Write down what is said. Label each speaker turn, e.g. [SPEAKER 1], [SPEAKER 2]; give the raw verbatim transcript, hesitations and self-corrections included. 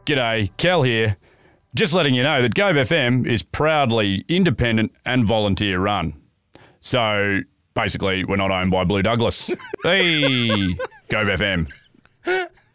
[SPEAKER 1] G'day, Cal here. Just letting you know that Gove F M is proudly independent and volunteer run. So basically, we're not owned by Blue Douglas. Hey, Gove F M.